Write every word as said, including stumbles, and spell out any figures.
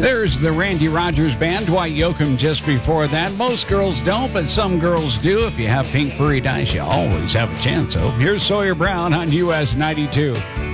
There's the Randy Rogers Band, Dwight Yoakam just before that. Most girls don't, but some girls do. If you have pink furry dice, you always have a chance. So here's Sawyer Brown on U S ninety-two.